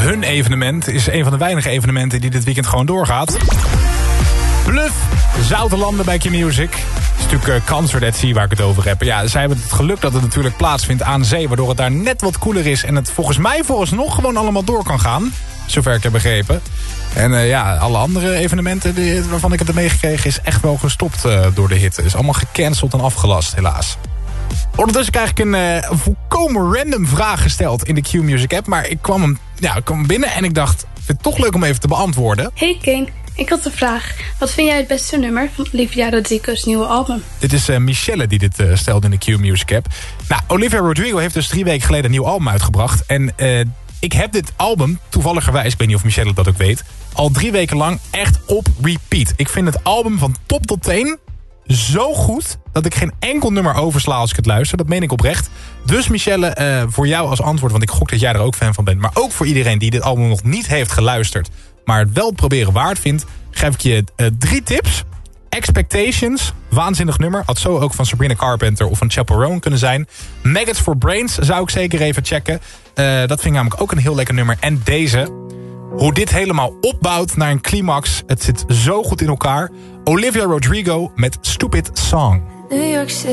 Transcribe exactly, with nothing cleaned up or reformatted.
hun evenement. Is een van de weinige evenementen die dit weekend gewoon doorgaat. Bluff, Zoutelanden bij Q-Music. Het is natuurlijk uh, Cancer Dead Sea waar ik het over heb. Ja, zij hebben het geluk dat het natuurlijk plaatsvindt aan zee, waardoor het daar net wat koeler is. En het volgens mij vooralsnog gewoon allemaal door kan gaan. Zover ik heb begrepen. En uh, ja, alle andere evenementen die, waarvan ik het heb meegekregen is echt wel gestopt uh, door de hitte. Dus allemaal gecanceld en afgelast, helaas. Ondertussen krijg ik een uh, volkomen random vraag gesteld in de Q-Music app. Maar ik kwam hem, ja, ik kwam binnen en ik dacht, ik vind het toch leuk om even te beantwoorden. Hey Kane, ik had een vraag. Wat vind jij het beste nummer van Olivia Rodrigo's nieuwe album? Dit is uh, Michelle die dit uh, stelt in de Q-Music app. Nou, Olivia Rodrigo heeft dus drie weken geleden een nieuw album uitgebracht. En uh, ik heb dit album, toevalligerwijs, ik weet niet of Michelle dat ook weet, al drie weken lang echt op repeat. Ik vind het album van top tot teen zo goed dat ik geen enkel nummer oversla als ik het luister. Dat meen ik oprecht. Dus Michelle, uh, voor jou als antwoord, want ik gok dat jij er ook fan van bent, maar ook voor iedereen die dit album nog niet heeft geluisterd, maar het wel proberen waard vindt, geef ik je uh, drie tips. Expectations, waanzinnig nummer. Had zo ook van Sabrina Carpenter of van Chaperone kunnen zijn. Maggots for Brains zou ik zeker even checken. Uh, dat vind ik namelijk ook een heel lekker nummer. En deze, hoe dit helemaal opbouwt naar een climax. Het zit zo goed in elkaar. Olivia Rodrigo met Stupid Song. New York City.